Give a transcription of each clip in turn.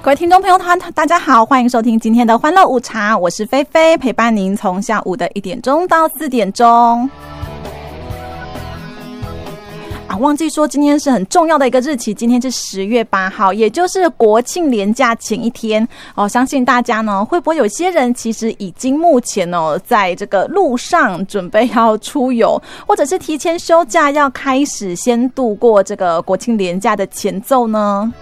各位听众朋友大家好，欢迎收听今天的欢乐午茶，我是菲菲，陪伴您从下午的1点钟到4点钟。忘记说今天是很重要的一个日期，今天是10月8号，也就是国庆连假前一天相信大家呢，会不会有些人其实已经目前在这个路上准备要出游，或者是提前休假要开始先度过这个国庆连假的前奏呢？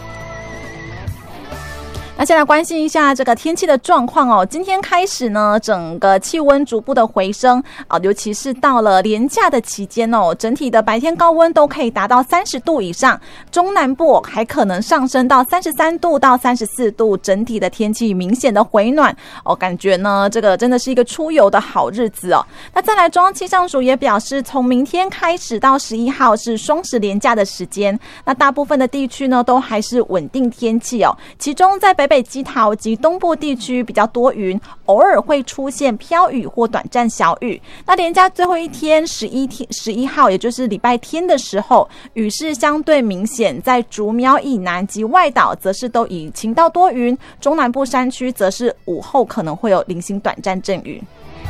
那先来关心一下这个天气的状况今天开始呢，整个气温逐步的回升尤其是到了连假的期间整体的白天高温都可以达到30度以上，中南部还可能上升到33度到34度，整体的天气明显的回暖感觉呢这个真的是一个出游的好日子那再来，中央气象署也表示，从明天开始到11号是双十连假的时间，那大部分的地区呢都还是稳定天气其中在北基桃及东部地区比较多云，偶尔会出现飘雨或短暂小雨。那连假最后一天11号，也就是礼拜天的时候，雨势相对明显，在竹苗以南及外岛则是都以晴到多云，中南部山区则是午后可能会有零星短暂阵雨。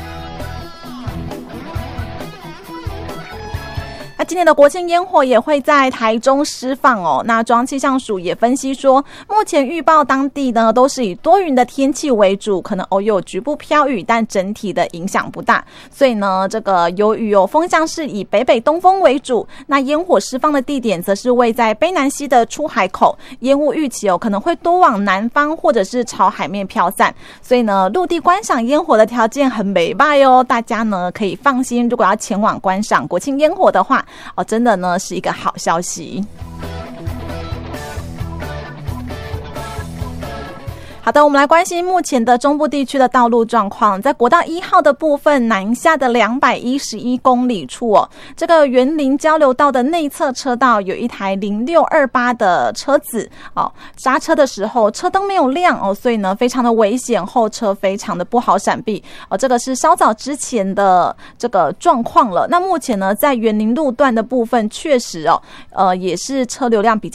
那今年的国庆烟火也会在台中释放那中央气象署也分析说，目前预报当地呢都是以多云的天气为主，可能偶有局部飘雨，但整体的影响不大。所以呢，这个由于风向是以北东风为主，那烟火释放的地点则是位在卑南溪的出海口，烟雾预期可能会多往南方或者是朝海面飘散。所以呢，陆地观赏烟火的条件很美败大家呢可以放心，如果要前往观赏国庆烟火的话真的呢是一个好消息。好的，我们来关心目前的中部地区的道路状况。在国道1号的部分，南下的211公里处这个园林交流道的内侧车道有一台0628的车子刹车的时候车灯没有亮所以呢非常的危险，后车非常的不好闪避这个是稍早之前的这个状况了。那目前呢在园林路段的部分确实也是车流量比较